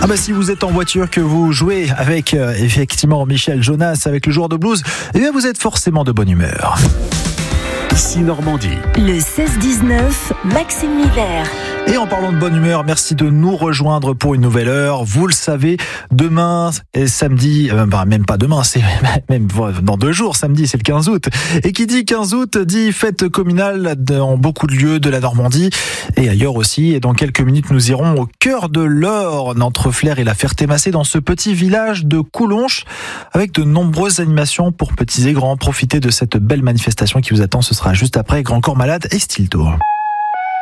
Ah bah si vous êtes en voiture, que vous jouez avec effectivement Michel Jonas, avec le joueur de blues, eh bien vous êtes forcément de bonne humeur. Ici Normandie. Le 16-19, Maxime Miller. Et en parlant de bonne humeur, merci de nous rejoindre pour une nouvelle heure. Vous le savez, demain et samedi, même pas demain, c'est même dans 2 jours, samedi c'est le 15 août. Et qui dit 15 août dit fête communale dans beaucoup de lieux de la Normandie et ailleurs aussi. Et dans quelques minutes, nous irons au cœur de l'Orne, entre Flers et la Ferté-Macé, dans ce petit village de Coulonches, avec de nombreuses animations pour petits et grands. Profitez de cette belle manifestation qui vous attend, ce sera juste après Grand Corps Malade et Style Tour.